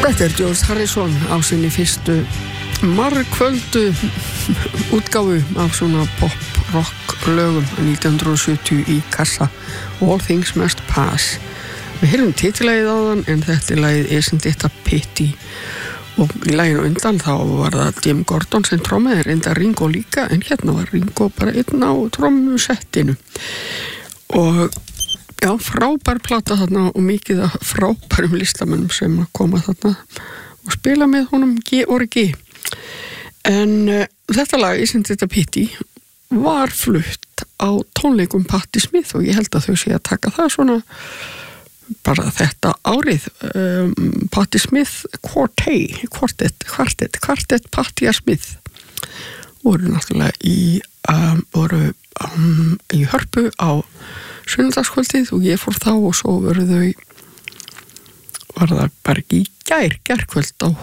Þetta George Harrison á sinni fyrstu margföldu útgáfu af svona pop-rock lögum 1970 í kassa All Things Must Pass. Við heyrum titilagið á þann en þetta lagið Isn't It a Pity og í laginu undan þá var það Jim Gordon sem trommaði, reynda Ringo líka en hérna var Ringo bara einn á trommusettinu og já, frábær plata þarna og mikið af frábærum listamönnum sem að koma þarna og spila með honum Georgi. En þetta lag, Isn't It a Pity, var flutt á tónleikum Patti Smith og ég held að þau sé að taka það svona bara þetta árið. Patti Smith Quartet Patti Smith voru náttúrulega í Hörpu á sunnudagskvöldið og ég fór þá og svo var það bara í gærkvöld á